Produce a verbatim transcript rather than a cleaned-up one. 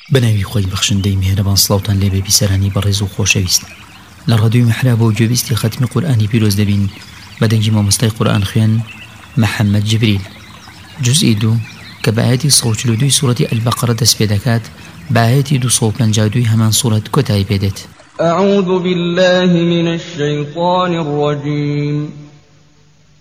بناوی خۆی بەخشندەی میهرەبان سڵاوتان لێبێ بیسەرانی بەڕێز و خۆشەویست لە ڕادیۆی مەحرا بۆ گوێبیستی ختمی قورئانی پیرۆز دەبین بە دەنگی مامۆستای قورئان خوێن محەممەد جبریل جزئی دوو کە بە ئاەتی سەد و چل و دوو سوورەتی ئەلبەقەرە دەست پێ دەکات بە ئاەتی دووسەد و پەنجا و دوو هەمان سوورەت کۆتایی پێدێت. أعوذ بالله من الشيطان الرجيم